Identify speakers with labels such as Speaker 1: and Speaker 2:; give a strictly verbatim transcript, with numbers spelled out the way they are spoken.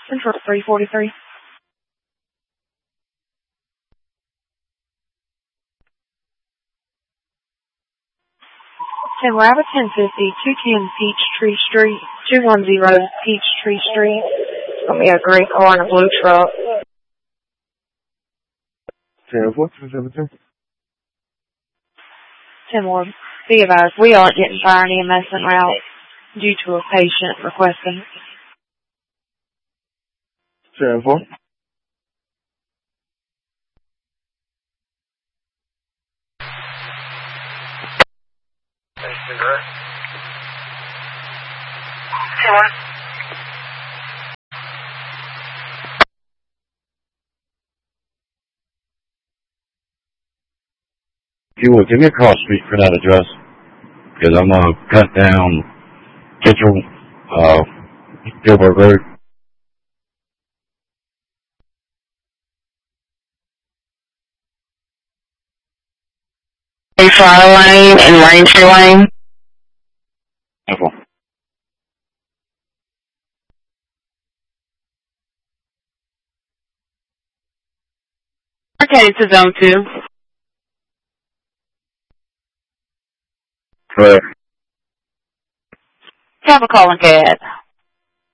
Speaker 1: Central three forty-three. ten Rabbit ten fifty, two ten Peachtree Street, two one zero Peachtree Street. It's going to be a green car and a blue truck.
Speaker 2: ten four, two seven two.
Speaker 1: ten Ward, be advised, we aren't getting fire and E M S en route due to a patient requesting.
Speaker 2: ten four.
Speaker 3: You will give me a cross street for that address, because I'm going to cut down Kitchell, uh, Gilbert Road.
Speaker 4: Fire Lane and Ranger Lane.
Speaker 3: Careful.
Speaker 4: Okay, it's a zone two.
Speaker 3: Correct.
Speaker 4: Have a calling, Cat.